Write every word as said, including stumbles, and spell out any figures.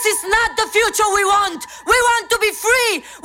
This is not the future we want. We want to be free.